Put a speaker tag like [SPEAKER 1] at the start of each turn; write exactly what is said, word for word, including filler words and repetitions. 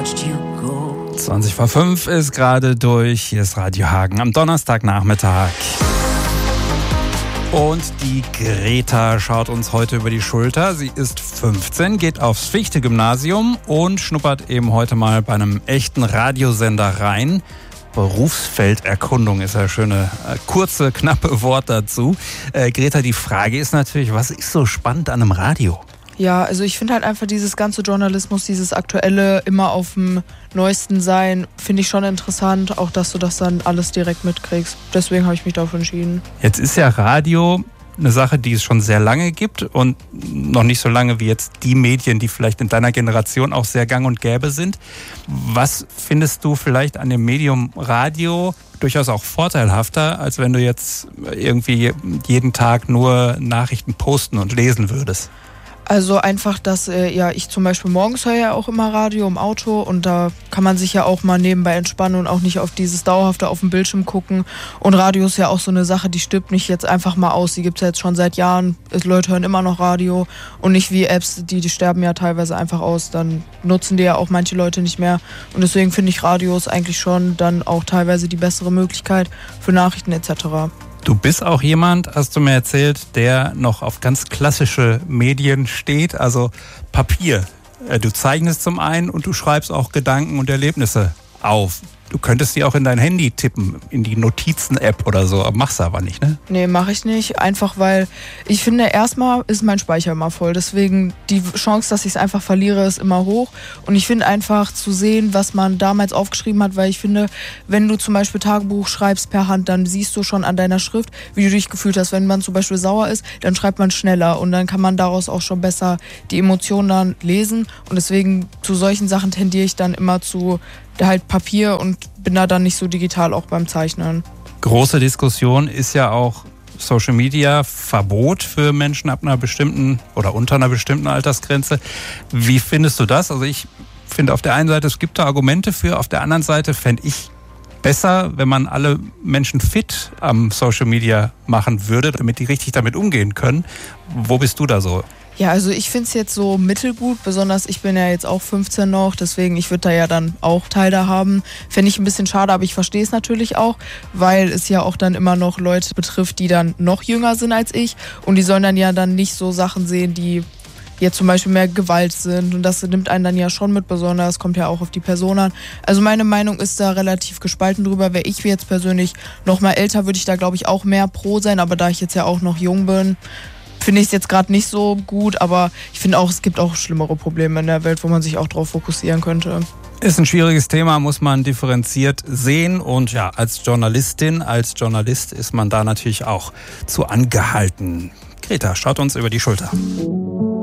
[SPEAKER 1] watched you go.
[SPEAKER 2] zwanzig vor fünf ist gerade durch. Hier ist Radio Hagen am Donnerstagnachmittag. Und die Greta schaut uns heute über die Schulter. Sie ist fünfzehn, geht aufs Fichte-Gymnasium und schnuppert eben heute mal bei einem echten Radiosender rein. Berufsfelderkundung ist ein schöne, äh, kurze, knappe Wort dazu. Äh, Greta, die Frage ist natürlich, was ist so spannend an einem Radio?
[SPEAKER 3] Ja, also ich finde halt einfach dieses ganze Journalismus, dieses aktuelle, immer auf dem Neuesten sein, finde ich schon interessant, auch dass du das dann alles direkt mitkriegst. Deswegen habe ich mich dafür entschieden.
[SPEAKER 2] Jetzt ist ja Radio eine Sache, die es schon sehr lange gibt und noch nicht so lange wie jetzt die Medien, die vielleicht in deiner Generation auch sehr gang und gäbe sind. Was findest du vielleicht an dem Medium Radio durchaus auch vorteilhafter, als wenn du jetzt irgendwie jeden Tag nur Nachrichten posten und lesen würdest?
[SPEAKER 3] Also einfach, dass äh, ja ich zum Beispiel morgens höre ja auch immer Radio im Auto und da kann man sich ja auch mal nebenbei entspannen und auch nicht auf dieses Dauerhafte auf dem Bildschirm gucken. Und Radio ist ja auch so eine Sache, die stirbt nicht jetzt einfach mal aus. Die gibt es ja jetzt schon seit Jahren. Leute hören immer noch Radio und nicht wie Apps, die, die sterben ja teilweise einfach aus. Dann nutzen die ja auch manche Leute nicht mehr. Und deswegen finde ich Radio ist eigentlich schon dann auch teilweise die bessere Möglichkeit für Nachrichten et cetera.
[SPEAKER 2] Du bist auch jemand, hast du mir erzählt, der noch auf ganz klassische Medien steht, also Papier. Du zeichnest zum einen und du schreibst auch Gedanken und Erlebnisse auf. Du könntest die auch in dein Handy tippen, in die Notizen-App oder so, aber machst du aber nicht, ne?
[SPEAKER 3] Nee, mache ich nicht. Einfach weil ich finde, erstmal ist mein Speicher immer voll. Deswegen die Chance, dass ich es einfach verliere, ist immer hoch. Und ich finde einfach zu sehen, was man damals aufgeschrieben hat, weil ich finde, wenn du zum Beispiel Tagebuch schreibst per Hand, dann siehst du schon an deiner Schrift, wie du dich gefühlt hast. Wenn man zum Beispiel sauer ist, dann schreibt man schneller und dann kann man daraus auch schon besser die Emotionen dann lesen. Und deswegen zu solchen Sachen tendiere ich dann immer zu halt Papier und bin da dann nicht so digital auch beim Zeichnen.
[SPEAKER 2] Große Diskussion ist ja auch Social Media Verbot für Menschen ab einer bestimmten oder unter einer bestimmten Altersgrenze. Wie findest du das? Also ich finde auf der einen Seite, es gibt da Argumente für, auf der anderen Seite fände ich besser, wenn man alle Menschen fit am Social Media machen würde, damit die richtig damit umgehen können. Wo bist du da so?
[SPEAKER 3] Ja, also ich finde es jetzt so mittelgut, besonders ich bin ja jetzt auch fünfzehn noch, deswegen ich würde da ja dann auch Teil da haben. Fände ich ein bisschen schade, aber ich verstehe es natürlich auch, weil es ja auch dann immer noch Leute betrifft, die dann noch jünger sind als ich und die sollen dann ja dann nicht so Sachen sehen, die jetzt zum Beispiel mehr Gewalt sind und das nimmt einen dann ja schon mit, besonders kommt ja auch auf die Person an. Also meine Meinung ist da relativ gespalten drüber. Wäre ich jetzt persönlich noch mal älter, würde ich da glaube ich auch mehr pro sein, aber da ich jetzt ja auch noch jung bin, finde ich es jetzt gerade nicht so gut, aber ich finde auch, es gibt auch schlimmere Probleme in der Welt, wo man sich auch drauf fokussieren könnte.
[SPEAKER 2] Ist ein schwieriges Thema, muss man differenziert sehen und ja, als Journalistin, als Journalist ist man da natürlich auch zu angehalten. Greta, schaut uns über die Schulter.